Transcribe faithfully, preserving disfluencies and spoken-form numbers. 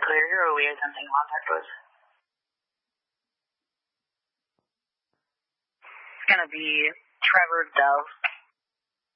clear or we attempting contact with? It's going to be Trevor Dove.